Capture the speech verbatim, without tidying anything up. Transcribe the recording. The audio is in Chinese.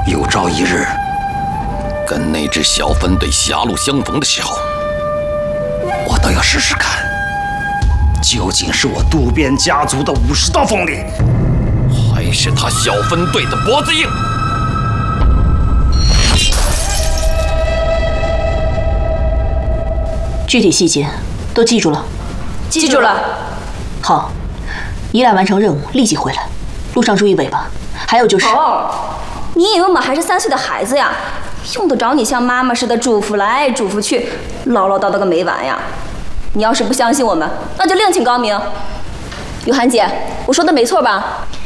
有朝一日跟那只小分队狭路相逢的时候，我倒要试试看，究竟是我渡边家族的武士道锋利，还是他小分队的脖子硬。 具体细节都记住了。 记住了。 好，一旦完成任务，立即回来，路上注意尾巴。还有就是， 哦，你以为我们还是三岁的孩子呀？用得着你像妈妈似的嘱咐来嘱咐去，唠唠叨叨个没完呀？你要是不相信我们，那就另请高明。雨涵姐，我说的没错吧？